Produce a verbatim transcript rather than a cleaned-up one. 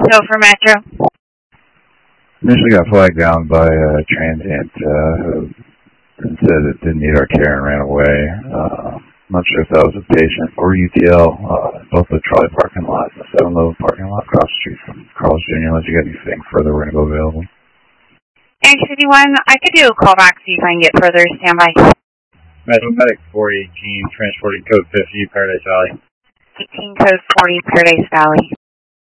So for Metro. Initially got flagged down by a transient uh, who said it didn't need our care and ran away. Uh, I'm not sure if that was a patient or U T L. Uh, both the trolley parking lot and the seven eleven parking lot across the street from Carl's Junior Unless you got anything further, we're going to go available. X fifty-one, I could do a call back, see if I can get further. Stand by. Metro Medic four eighteen, transporting code fifty, Paradise Valley. eighteen code forty, Paradise Valley.